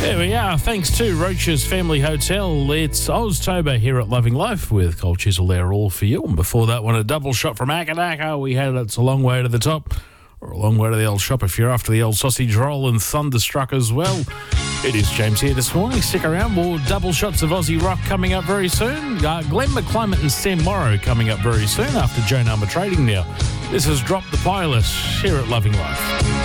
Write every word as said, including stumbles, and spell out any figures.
There we are. Thanks to Roach's Family Hotel. It's Oztober here at Loving Life with Cold Chisel there all for you. And before that one, a double shot from Akadaka. We had It's a Long Way to the Top, or a long way to the old shop if you're after the old sausage roll, and Thunderstruck as well. It is James here this morning. Stick around. More double shots of Aussie rock coming up very soon. Uh, Glenn McClement and Sam Morrow coming up very soon after Joe Number Trading now. This is Drop the Pilot here at Loving Life.